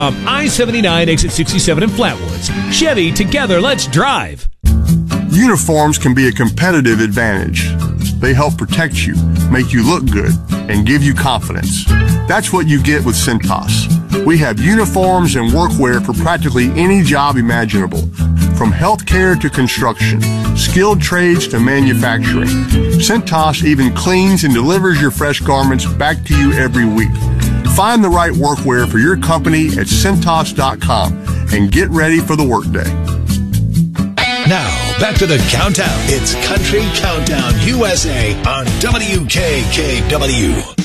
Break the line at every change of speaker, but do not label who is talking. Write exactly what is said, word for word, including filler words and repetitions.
Um, I seventy-nine, exit sixty-seven in Flatwoods. Chevy, together, let's drive.
Uniforms can be a competitive advantage. They help protect you, make you look good, and give you confidence. That's what you get with Cintas. We have uniforms and workwear for practically any job imaginable, from healthcare to construction, skilled trades to manufacturing. Cintas even cleans and delivers your fresh garments back to you every week. Find the right workwear for your company at Cintas dot com and get ready for the workday.
Now, back to the countdown. It's Country Countdown U S A on W K K W.